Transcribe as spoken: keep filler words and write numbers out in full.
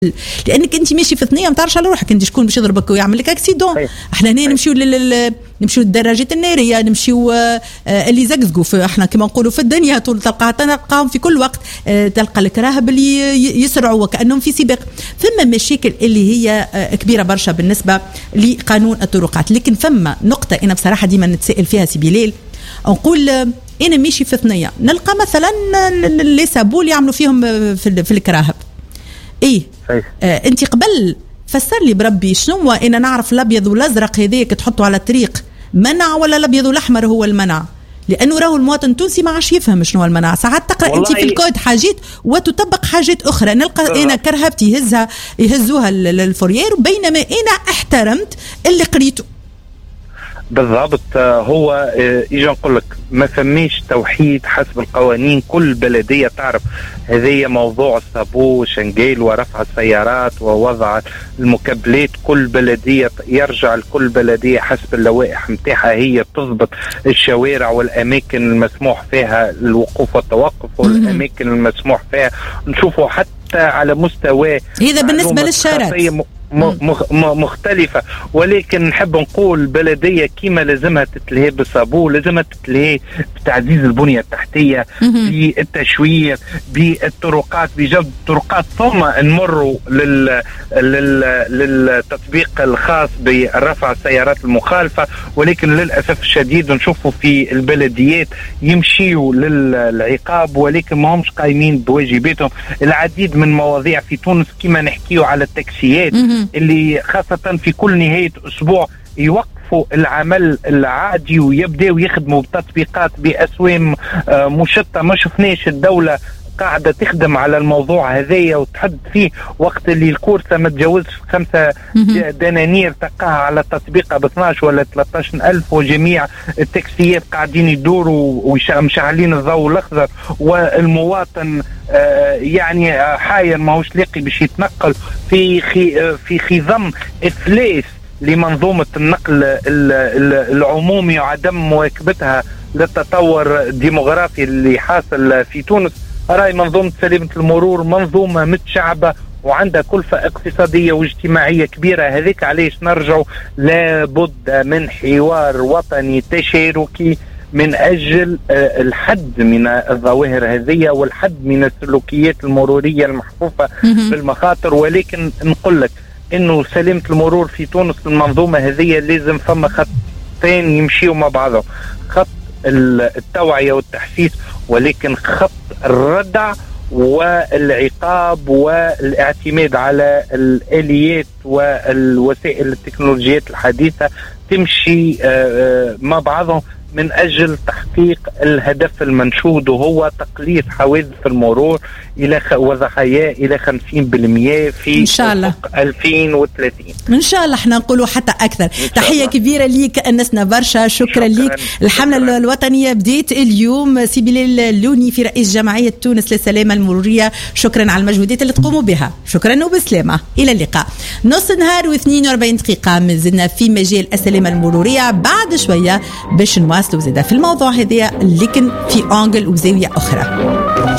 لانك انت ماشي في ثنيه ما تعرفش على روحك انت شكون باش يضربك ويعمل لك اكسيدون. احنا هنا نمشيو لل نمشيو للدراجات الناريه، نمشيو اللي زقزقوا احنا كما نقولوا في الدنيا طول تلقاها تلقاهم في كل وقت، تلقى الكراهب اللي يسرعوا وكانهم في سباق. ثم مشاكل اللي هي كبيره برشا بالنسبه لقانون الطرقات. لكن ثم نقطه انا بصراحه ديما نتسائل فيها سي بلال، نقول انا ماشي في ثنيه نلقى مثلا اللي سابول يعملوا فيهم في, في الكراهب. ايه آه انت قبل فسر لي بربي شنو انا نعرف الابيض والازرق هذيك تحطوا على الطريق منع ولا الابيض والاحمر هو المنع؟ لانه راهو المواطن التونسي ما عادش يفهم شنو المنع. ساعات تقرا انت في الكود حاجات وتطبق حاجات اخرى. نلقى انا كرهبتي يهزها يهزوها الفوريير بينما انا احترمت اللي قريته بالضبط. هو اجي نقول لك ما فماش توحيد حسب القوانين. كل بلديه تعرف هذه موضوع الصابو شنقيل ورفع السيارات ووضع المكبلات، كل بلديه يرجع لكل بلديه حسب اللوائح نتاعها هي تضبط الشوارع والاماكن المسموح فيها الوقوف والتوقف والاماكن المسموح فيها. نشوفوا حتى على مستوى هذا بالنسبه للشارع مختلفة، ولكن نحب نقول بلدية كيما لازمها تتلهي بالصابو، لازمها تتلهي بتعزيز البنية التحتية، بالتشوير، بالطرقات، بجود الطرقات، ثم نمروا لل... لل... للتطبيق الخاص برفع السيارات المخالفة. ولكن للأسف الشديد نشوفوا في البلديات يمشيوا للعقاب ولكن ما همش قايمين بواجباتهم. العديد من مواضيع في تونس كيما نحكيوا على التاكسيات اللي خاصة في كل نهاية أسبوع يوقفوا العمل العادي ويبدأوا يخدموا بتطبيقات بأسوام مشتة. ما شفناش الدولة قاعدة تخدم على الموضوع هذايا وتحد فيه وقت اللي الكورسة ما تجاوزش خمسة دنانير تلقاها على تطبيقها ب اثناش ولا ثلاثة عشر ألف، وجميع التاكسيات قاعدين يدوروا ومشعلين الضوء الأخضر، والمواطن آه يعني حاير ماهوش لاقي باش يتنقل في خي في خضم إفلاس لمنظومة النقل العمومي وعدم مواكبتها للتطور الديموغرافي اللي حاصل في تونس. راي منظومة سلامة المرور منظومة متشعبة وعندها كلفة اقتصادية واجتماعية كبيرة. هذيك علاش نرجع لابد من حوار وطني تشاركي من أجل الحد من الظواهر هذه والحد من السلوكيات المرورية المحفوفة بالمخاطر. ولكن نقول لك إنه سلامة المرور في تونس المنظومة هذه لازم فما خطين يمشيوا مع بعضهم، خط التوعية والتحسيس ولكن خط الردع والعقاب والاعتماد على الآليات والوسائل التكنولوجيات الحديثة تمشي مع بعضهم من أجل تحقيق الهدف المنشود وهو تقليص حوادث المرور إلى خ... وضحاياه إلى خمسين بالمئة في إن شاء الله ألفين وثلاثين إن شاء الله. احنا نقولوا حتى أكثر. تحية كبيرة ليك أنسنا برشا. شكرا, شكرا ليك. الحملة شكرا. الوطنية بديت اليوم. سي بلال اللوني في رئيس جمعية تونس للسلامة المرورية، شكرا على المجهودات اللي تقوموا بها. شكرا وبسلامة. إلى اللقاء. نص نهار واثنين وأربعين دقيقة مازلنا في مجال السلامة المرورية. بعد شوية باش نواصلوا زيادة في الموضوع هذا لكن في أنجل وزاوية أخرى.